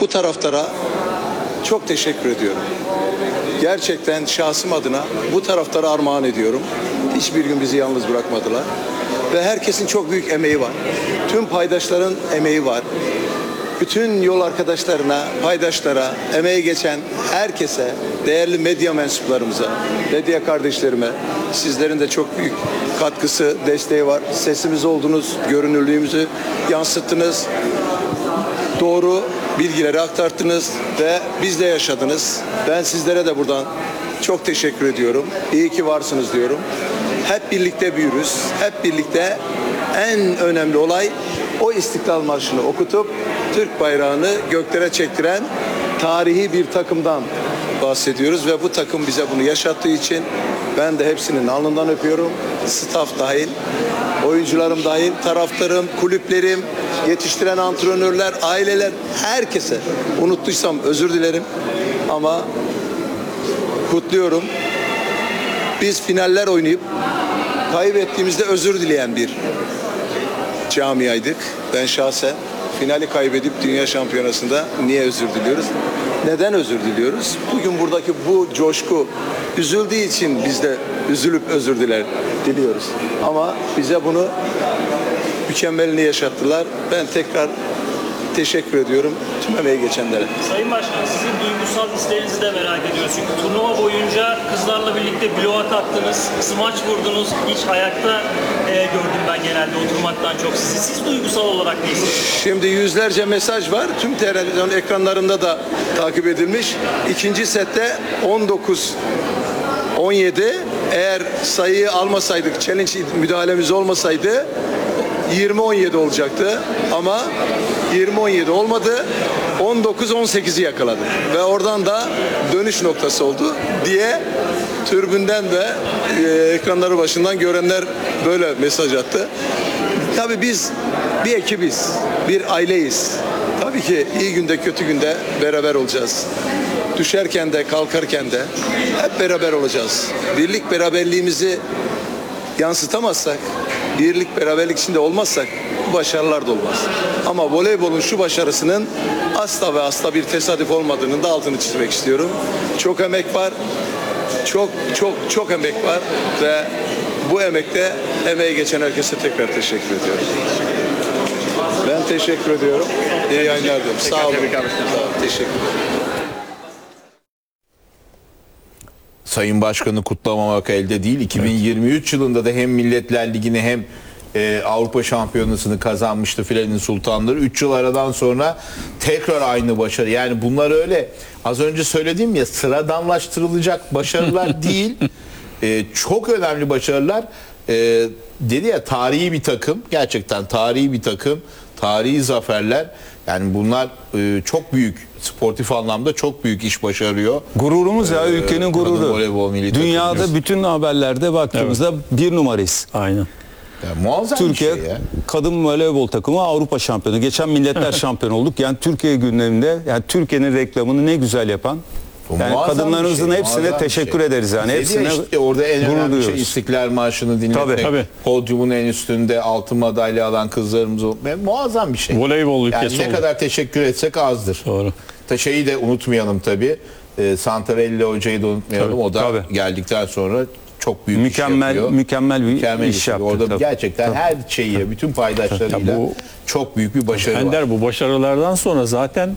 bu taraftara çok teşekkür ediyorum. Gerçekten şahsım adına bu taraftara armağan ediyorum. Hiçbir gün bizi yalnız bırakmadılar. Ve herkesin çok büyük emeği var. Tüm paydaşların emeği var. Bütün yol arkadaşlarına, paydaşlara, emeği geçen herkese, değerli medya mensuplarımıza, medya kardeşlerime, sizlerin de çok büyük katkısı, desteği var. Sesimiz oldunuz, görünürlüğümüzü yansıttınız. Doğru bilgileri aktarttınız ve bizle yaşadınız. Ben sizlere de buradan çok teşekkür ediyorum. İyi ki varsınız diyorum. Hep birlikte büyürüz. Hep birlikte en önemli olay o İstiklal Marşı'nı okutup Türk bayrağını göklere çektiren tarihi bir takımdan bahsediyoruz ve bu takım bize bunu yaşattığı için ben de hepsinin alnından öpüyorum. Staff dahil, oyuncularım dahil, taraftarım, kulüplerim, yetiştiren antrenörler, aileler, herkese. Unuttuysam özür dilerim ama kutluyorum. Biz finaller oynayıp kaybettiğimizde özür dileyen bir camiaydık. Ben şahsen finali kaybedip dünya şampiyonasında niye özür diliyoruz? Neden özür diliyoruz? Bugün buradaki bu coşku üzüldüğü için biz de üzülüp özür diliyoruz. Ama bize bunu mükemmelini yaşattılar. Ben tekrar teşekkür ediyorum tüm emeği geçenlere. Sayın Başkan, sizin duygusal hislerinizi de merak ediyoruz. Çünkü turnuva boyunca kızlarla birlikte bloğa attınız, smaç vurdunuz. Hiç ayakta gördüm ben genelde oturmaktan çok sizi. Siz duygusal olarak ne hissediyorsunuz? Şimdi yüzlerce mesaj var. Tüm televizyon ekranlarında da takip edilmiş. İkinci sette 19-17. Eğer sayıyı almasaydık, challenge müdahalemiz olmasaydı 20-17 olacaktı. Ama 20-17 olmadı. 19-18'i yakaladık. Ve oradan da dönüş noktası oldu diye tribünden de ekranları başından görenler böyle mesaj attı. Tabii biz bir ekibiz, bir aileyiz. Tabii ki iyi günde kötü günde beraber olacağız. Düşerken de kalkarken de hep beraber olacağız. Birlik beraberliğimizi yansıtamazsak, birlik beraberlik içinde olmazsak bu başarılar da olmaz. Ama voleybolun şu başarısının asla ve asla bir tesadüf olmadığının da altını çizmek istiyorum. Çok emek var. Çok emek var ve bu emekte emeği geçen herkese tekrar teşekkür ediyorum. Ben teşekkür ediyorum. İyi yayınlar diliyorum. Sağ olun. Teşekkür ederim. Sayın Başkan'ı kutlamamak elde değil. 2023 yılında da hem Milletler Ligi'ni hem Avrupa Şampiyonası'nı kazanmıştı filenin sultanları. 3 yıl aradan sonra tekrar aynı başarı. Yani bunlar öyle az önce söylediğim ya sıradanlaştırılacak başarılar değil. Çok önemli başarılar. Dedi ya tarihi bir takım. Gerçekten tarihi bir takım. Tarihi zaferler. Yani bunlar çok büyük sportif anlamda çok büyük iş başarıyor. Gururumuz ya ülkenin gururu. Dünyada takımımız. bütün haberlerde baktığımızda bir numarayız. Aynen. Ya, muazzam Türkiye bir şey ya. kadın voleybol takımı Avrupa şampiyonu. Geçen Milletler şampiyonu olduk. Yani Türkiye gündeminde yani Türkiye'nin reklamını ne güzel yapan. Yani Muazzam kadınlarımızın bir şey, hepsine muazzam bir teşekkür şey. ederiz yani. Dedi Hepsine ya işte orada en gurur önemli şey duyuyoruz. İstiklal Marşı'nı dinlemek. Tabii. Podyumun en üstünde altın madalya alan kızlarımız muazzam bir şey. Voleybol Yani ülkesi ne oldu. kadar teşekkür etsek azdır. Doğru. Şeyi de unutmayalım tabii. Santarelli hocayı da unutmayalım. Tabii, o da tabii. geldikten sonra çok büyük iş Mükemmel yapıyor. bir iş yaptı. Orada tabii. gerçekten her şeyi, bütün paydaşlarıyla Ya bu- çok büyük bir başarı var. Ender, bu başarılardan sonra zaten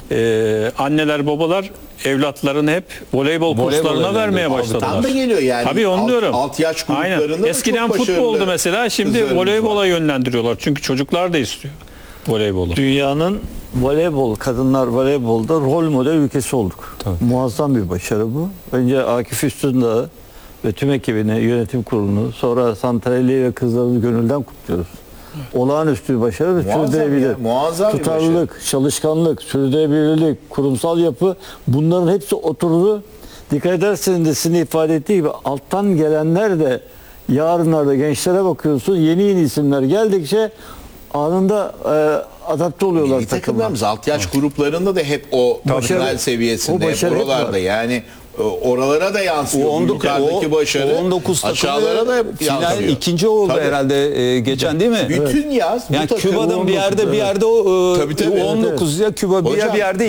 anneler babalar evlatlarını hep voleybol kurslarına vermeye başladılar. Tam da geliyor yani. Tabii onu diyorum. Alt yaş Aynen. gruplarında da Eskiden çok başarılı futboldu mesela, şimdi kızlarımız voleybola var. yönlendiriyorlar. Çünkü çocuklar da istiyor voleybolu. Dünyanın voleybol, kadınlar voleybolda rol model ülkesi olduk. Muazzam bir başarı bu. Önce Akif Üstündağ ve tüm ekibini, yönetim kurulunu, sonra Santarelli ve kızlarını gönülden kutluyoruz. Olağanüstü bir başarı ve Muazzam sürdürülebilir. ya, muazzam bir Tutarlılık, çalışkanlık, sürdürülebilirlik, kurumsal yapı, bunların hepsi oturdu. Dikkat ederseniz de sizin ifade ettiği gibi alttan gelenler de yarınlarda gençlere bakıyorsun, yeni isimler geldikçe anında adapte oluyorlar Milli takıma. takımlarımız alt yaş gruplarında da hep o final seviyesinde, o hep başarı hep oralarda var. yani oralara da yansıyor. O 19 yukarıdaki başarı 19 aşağılara da final yansıyor. ikinci oldu Tabii. herhalde geçen değil mi? Bütün yaz bu Yani takım Küba'nın bir yerde Tabii, tabii. 19 ya Küba bir yerde